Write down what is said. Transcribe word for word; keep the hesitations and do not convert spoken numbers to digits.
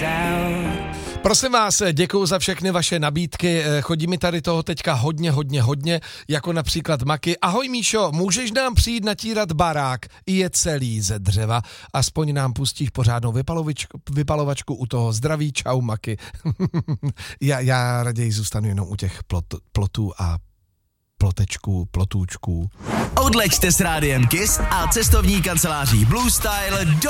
Prosím vás, děkuju za všechny vaše nabídky, chodí mi tady toho teďka hodně, hodně, hodně, jako například Maky. Ahoj Míšo, můžeš nám přijít natírat barák, je celý ze dřeva, aspoň nám pustíš pořádnou vypalovačku, vypalovačku u toho, zdraví, čau Maky. já, já raději zůstanu jenom u těch plot, plotů a plotečků, plotůčků. Odleďte s Rádiem Kiss a cestovní kanceláří Blue Style do